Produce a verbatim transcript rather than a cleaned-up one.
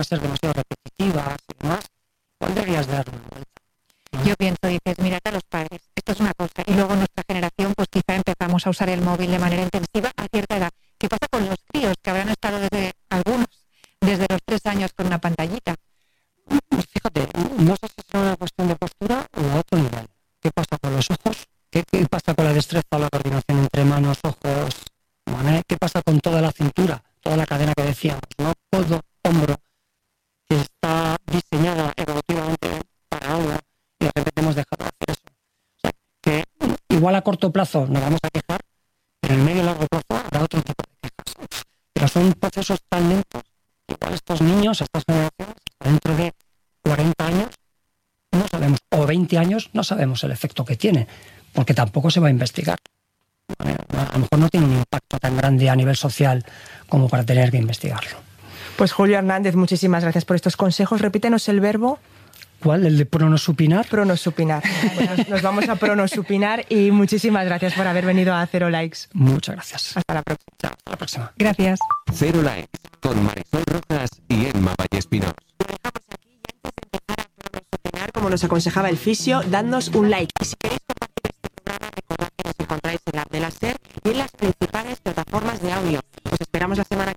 ser demasiado repetitivas y demás, igual deberías darle una vuelta. Yo pienso, dices, mírate a los padres, esto es una cosa, y luego nuestra generación, pues quizá empezamos a usar el móvil de manera intensiva a cierta edad. ¿Qué pasa con los críos que habrán estado desde algunos, desde los tres años con una pantallita? Fíjate, no sé si será una cuestión de postura o a otro nivel. ¿Qué pasa con los ojos? ¿Qué, qué pasa con la destreza o la coordinación entre manos, ojos, ¿vale? ¿Qué pasa con toda la cintura, toda la cadena que decíamos, ¿no? Codo, hombro, que está diseñada evolutivamente para algo y de repente hemos dejado de hacer eso. O sea, que igual a corto plazo nos vamos a quejar, pero en medio y largo plazo habrá otro tipo de quejas. Pero son procesos tan lentos que igual estos niños, estas generaciones, dentro de cuarenta años, no sabemos, o veinte años, no sabemos el efecto que tiene, porque tampoco se va a investigar. A lo mejor no tiene un impacto tan grande a nivel social como para tener que investigarlo. Pues Julio Hernández, muchísimas gracias por estos consejos. Repítenos el verbo. ¿Cuál? ¿El de pronosupinar? Pronosupinar. Pues nos, nos vamos a pronosupinar y muchísimas gracias por haber venido a Cero Likes. Muchas gracias. Hasta la próxima. Chao, hasta la próxima. Gracias. Cero Likes con Marisol Rojas y Emma Vallespinós. Lo dejamos aquí y antes de empezar a pronosupinar, como nos aconsejaba el fisio, dadnos un like. Y si queréis